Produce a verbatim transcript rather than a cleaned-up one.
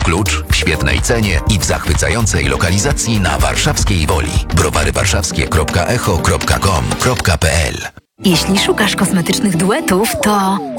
klucz, w świetnej cenie i w zachwycającej lokalizacji na warszawskiej Woli. browary warszawskie kropka echo kropka com kropka p l. Jeśli szukasz kosmetycznych duetów, to